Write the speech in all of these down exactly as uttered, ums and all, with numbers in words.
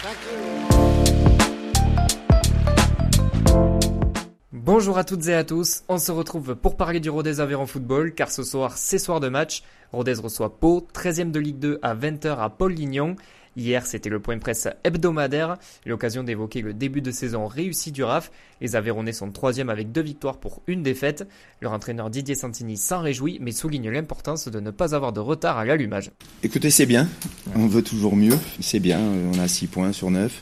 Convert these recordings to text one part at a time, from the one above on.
Bonjour à toutes et à tous, on se retrouve pour parler du Rodez Aveyron Football car ce soir c'est soir de match. Rodez reçoit Pau, treizième de Ligue deux à vingt heures à Paul-Lignon. Hier c'était le point presse hebdomadaire, l'occasion d'évoquer le début de saison réussi du R A F. Les Aveyronnais sont troisième avec deux victoires pour une défaite. Leur entraîneur Didier Santini s'en réjouit mais souligne l'importance de ne pas avoir de retard à l'allumage. Écoutez, c'est bien, on veut toujours mieux, c'est bien, on a six points sur neuf.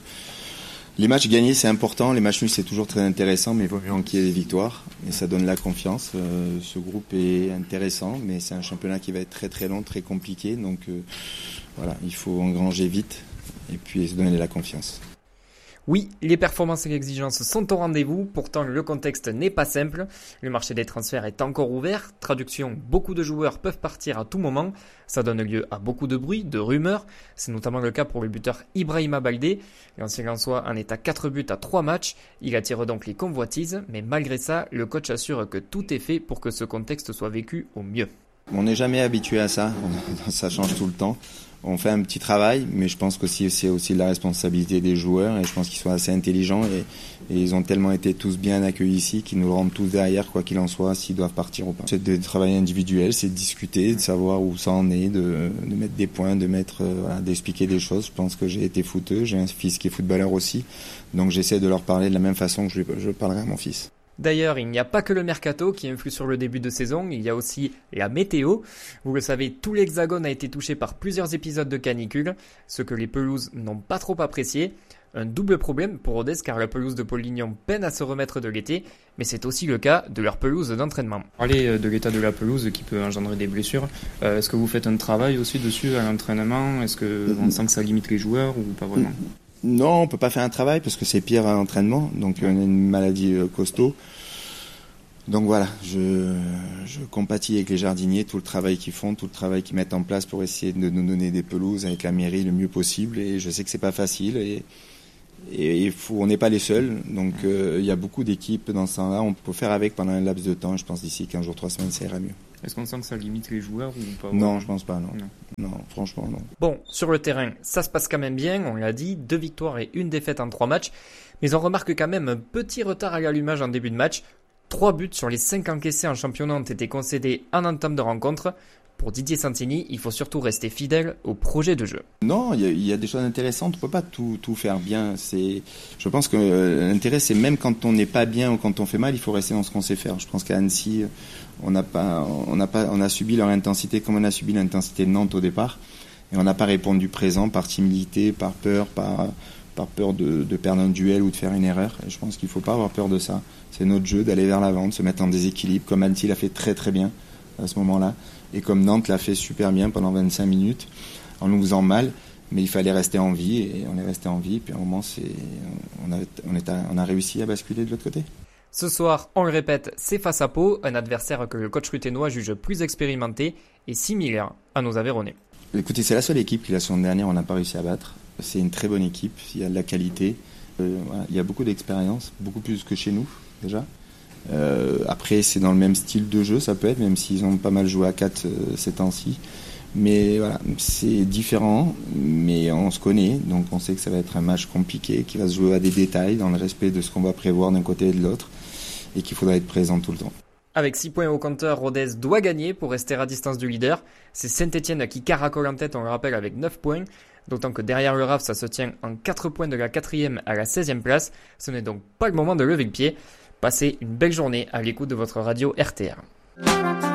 Les matchs gagnés, c'est important. Les matchs nuls, c'est toujours très intéressant, mais il vaut mieux en qu'il y ait des victoires. Et ça donne la confiance. Euh, ce groupe est intéressant, mais c'est un championnat qui va être très très long, très compliqué. Donc euh, voilà, il faut engranger vite et puis se donner de la confiance. Oui, les performances et l'exigence sont au rendez-vous, pourtant le contexte n'est pas simple. Le marché des transferts est encore ouvert, traduction, beaucoup de joueurs peuvent partir à tout moment. Ça donne lieu à beaucoup de bruit, de rumeurs. C'est notamment le cas pour le buteur Ibrahima Baldé. L'ancien Lensois en est à quatre buts à trois matchs. Il attire donc les convoitises, mais malgré ça, le coach assure que tout est fait pour que ce contexte soit vécu au mieux. On n'est jamais habitué à ça, ça change tout le temps. On fait un petit travail, mais je pense que c'est aussi la responsabilité des joueurs et je pense qu'ils sont assez intelligents et, et ils ont tellement été tous bien accueillis ici qu'ils nous le rendent tous derrière, quoi qu'il en soit, s'ils doivent partir ou pas. C'est de travailler individuel, c'est de discuter, de savoir où ça en est, de, de mettre des points, de mettre, euh, voilà, d'expliquer des choses. Je pense que j'ai été footeux, j'ai un fils qui est footballeur aussi, donc j'essaie de leur parler de la même façon que je, je parlerai à mon fils. D'ailleurs, il n'y a pas que le mercato qui influe sur le début de saison, il y a aussi la météo. Vous le savez, tout l'Hexagone a été touché par plusieurs épisodes de canicule, ce que les pelouses n'ont pas trop apprécié. Un double problème pour Rodez car la pelouse de Paul-Lignon peine à se remettre de l'été, mais c'est aussi le cas de leur pelouse d'entraînement. Parler de l'état de la pelouse qui peut engendrer des blessures, euh, est-ce que vous faites un travail aussi dessus à l'entraînement? Est-ce qu'on sent que ça limite les joueurs ou pas vraiment? Non, on peut pas faire un travail parce que c'est pire à l'entraînement, donc on a une maladie costaud. Donc voilà, je, je compatis avec les jardiniers, tout le travail qu'ils font, tout le travail qu'ils mettent en place pour essayer de nous donner des pelouses avec la mairie le mieux possible. Et je sais que c'est pas facile et, et il faut, on n'est pas les seuls. Donc euh, il y a beaucoup d'équipes dans ce sens-là, on peut faire avec pendant un laps de temps. Je pense d'ici quinze jours, trois semaines, ça ira mieux. Est-ce qu'on sent que ça limite les joueurs ou pas? Non, je pense pas, non. non. Non, franchement, non. Bon, sur le terrain, ça se passe quand même bien, on l'a dit, deux victoires et une défaite en trois matchs. Mais on remarque quand même un petit retard à l'allumage en début de match. Trois buts sur les cinq encaissés en championnat ont été concédés en entame de rencontre. Pour Didier Santini, il faut surtout rester fidèle au projet de jeu. Non, il y, y a des choses intéressantes. On peut pas tout, tout faire bien. C'est, je pense que euh, l'intérêt, c'est même quand on n'est pas bien ou quand on fait mal, il faut rester dans ce qu'on sait faire. Je pense qu'à Annecy, on n'a pas, on n'a pas, on a subi leur intensité comme on a subi l'intensité de Nantes au départ, et on n'a pas répondu présent par timidité, par peur, par, par peur de, de perdre un duel ou de faire une erreur. Et je pense qu'il faut pas avoir peur de ça. C'est notre jeu d'aller vers l'avant, de se mettre en déséquilibre, comme Annecy l'a fait très très bien à ce moment-là. Et comme Nantes l'a fait super bien pendant vingt-cinq minutes, en nous faisant mal, mais il fallait rester en vie, et on est resté en vie, puis à un moment, c'est, on, a, on, est à, on a réussi à basculer de l'autre côté. Ce soir, on le répète, c'est face à Pau, un adversaire que le coach ruténois juge plus expérimenté et similaire à nos Aveyronnais. Écoutez, c'est la seule équipe qui la semaine dernière, on n'a pas réussi à battre. C'est une très bonne équipe, il y a de la qualité, euh, voilà, il y a beaucoup d'expérience, beaucoup plus que chez nous, déjà. Euh, après, c'est dans le même style de jeu, ça peut être, même s'ils ont pas mal joué à quatre euh, ces temps-ci. Mais voilà, c'est différent, mais on se connaît, donc on sait que ça va être un match compliqué, qui va se jouer à des détails, dans le respect de ce qu'on va prévoir d'un côté et de l'autre, et qu'il faudra être présent tout le temps. Avec six points au compteur, Rodez doit gagner pour rester à distance du leader. C'est Saint-Etienne qui caracole en tête, on le rappelle, avec neuf points. D'autant que derrière le R A F, ça se tient en quatre points de la quatrième à la seizième place. Ce n'est donc pas le moment de lever le pied. Passez une belle journée à l'écoute de votre radio R T R.